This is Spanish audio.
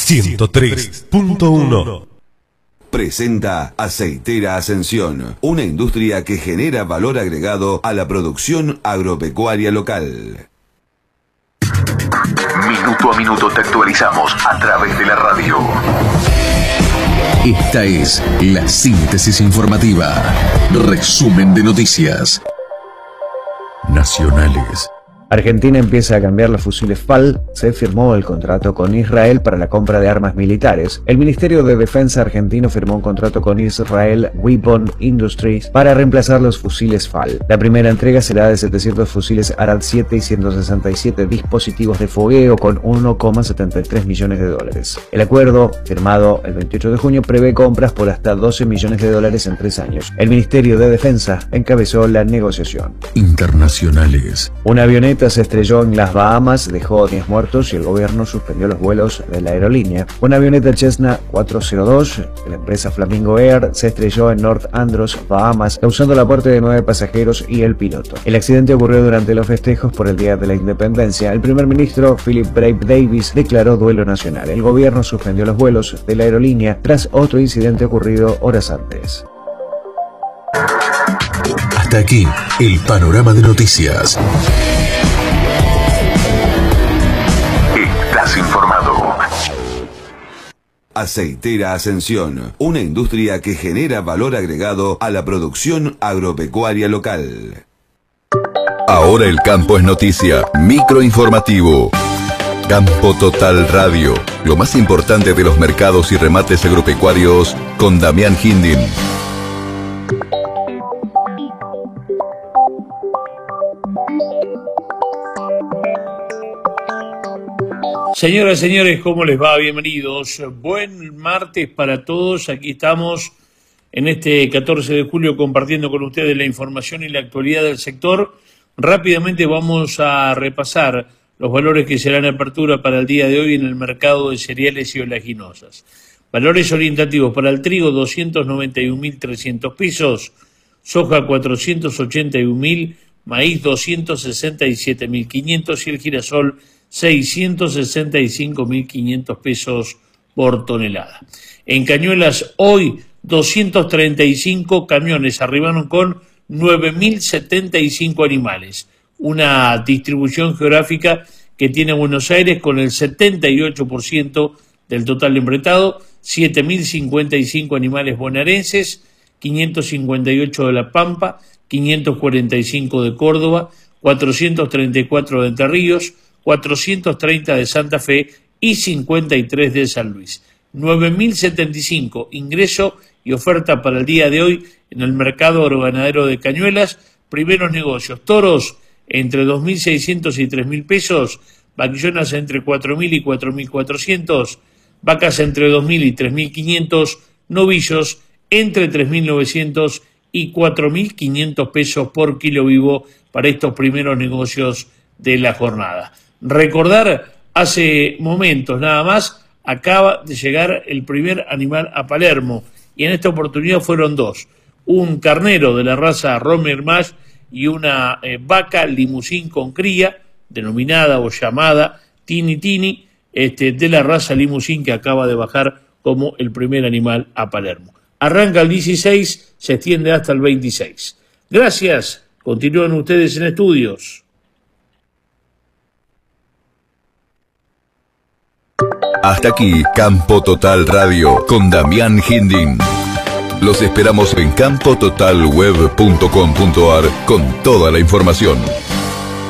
103.1. Presenta Aceitera Ascensión, una industria que genera valor agregado a la producción agropecuaria local. Minuto a minuto te actualizamos a través de la radio. Esta es la síntesis informativa. Resumen de noticias nacionales. Argentina empieza a cambiar los fusiles FAL, se firmó el contrato con Israel para la compra de armas militares. El Ministerio de Defensa argentino firmó un contrato con Israel Weapon Industries para reemplazar los fusiles FAL. La primera entrega será de 700 fusiles Arad 7 y 167 dispositivos de fogueo con 1,73 millones de dólares. El acuerdo, firmado el 28 de junio, prevé compras por hasta 12 millones de dólares en 3 años. El Ministerio de Defensa encabezó la negociación. Internacionales. Una avioneta se estrelló en las Bahamas, dejó 10 muertos y el gobierno suspendió los vuelos de la aerolínea. Una avioneta Cessna 402 de la empresa Flamingo Air se estrelló en North Andros, Bahamas, causando la muerte de 9 pasajeros y el piloto. El accidente ocurrió durante los festejos por el Día de la Independencia. El primer ministro Philip Brave Davis declaró duelo nacional. El gobierno suspendió los vuelos de la aerolínea tras otro incidente ocurrido horas antes. Hasta aquí el panorama de noticias. Estás informado. Aceitera Ascensión, una industria que genera valor agregado a la producción agropecuaria local. Ahora el campo es noticia. Microinformativo. Campo Total Radio. Lo más importante de los mercados y remates agropecuarios con Damián Hindin. Señoras y señores, ¿cómo les va? Bienvenidos. Buen martes para todos. Aquí estamos en este 14 de julio compartiendo con ustedes la información y la actualidad del sector. Rápidamente vamos a repasar los valores que serán apertura para el día de hoy en el mercado de cereales y oleaginosas. Valores orientativos para el trigo, 291.300 pesos, soja 481.000, maíz 267.500 y el girasol 665.500 pesos por tonelada. En Cañuelas hoy 235 camiones arribaron con 9.075 animales. Una distribución geográfica que tiene Buenos Aires con el 78% del total embretado, 7.055 animales bonaerenses, 558 de La Pampa, 545 de Córdoba, 434 de Entre Ríos, 430 de Santa Fe y 53 de San Luis. 9.075 ingreso y oferta para el día de hoy en el mercado agroganadero de Cañuelas. Primeros negocios: toros entre 2.600 y 3.000 pesos, vaquillonas entre 4.000 y 4.400, vacas entre 2.000 y 3.500, novillos entre 3.900 y 4.500 pesos por kilo vivo para estos primeros negocios de la jornada. Recordar, hace momentos nada más, acaba de llegar el primer animal a Palermo, y en esta oportunidad fueron dos: un carnero de la raza Romer Mash y una vaca limusín con cría, denominada o llamada Tini Tini, de la raza limusín, que acaba de bajar como el primer animal a Palermo. Arranca el 16, se extiende hasta el 26. Gracias, continúan ustedes en estudios. Hasta aquí Campo Total Radio con Damián Hindin. Los esperamos en campototalweb.com.ar con toda la información.